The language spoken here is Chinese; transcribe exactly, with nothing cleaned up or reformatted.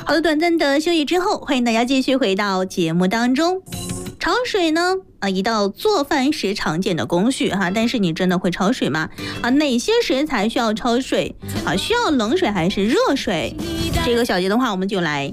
好的，短暂的休息之后，欢迎大家继续回到节目当中。焯水呢，啊，一道做饭时常见的工序哈，但是你真的会焯水吗？啊，哪些食材需要焯水？啊，需要冷水还是热水？这个小节的话，我们就来